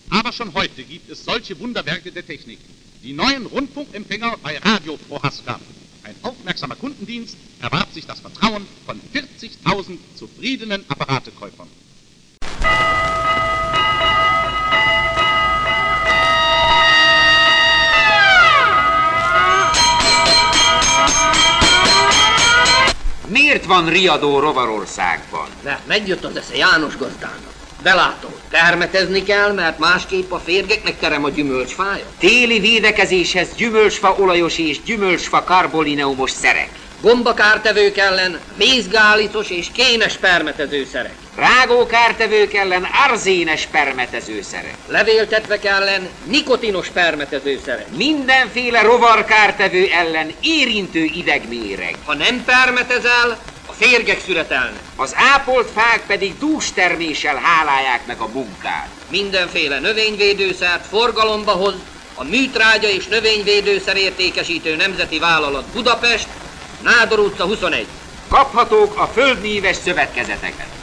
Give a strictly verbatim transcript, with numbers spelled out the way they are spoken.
Aber schon heute gibt es solche Wunderwerke der Technik. Die neuen Rundfunkempfänger bei Radio Prohaska. Ein aufmerksamer Kundendienst erwarb sich das Vertrauen von vierzigtausend zufriedenen Apparatekäufern. Miért van riadó Rovarországban? Mert megjött az esze János gazdának. Belátod, termetezni kell, mert másképp a férgeknek terem a gyümölcsfája. Téli védekezéshez gyümölcsfa olajos és gyümölcsfa karbolineumos szerek. Gombakártevők ellen mézgálicos és kénes permetezőszerek. Rágókártevők ellen arzénes permetezőszerek. Levéltetvek ellen nikotinos permetezőszerek. Mindenféle rovarkártevő ellen érintő idegméreg. Ha nem permetezel, a férgek szüretelnek. Az ápolt fák pedig dústerméssel hálálják meg a munkát. Mindenféle növényvédőszert forgalomba hoz a Műtrágya és Növényvédőszer Értékesítő Nemzeti Vállalat Budapest, Nádor utca huszonegy. Kaphatók a földműves szövetkezeteken.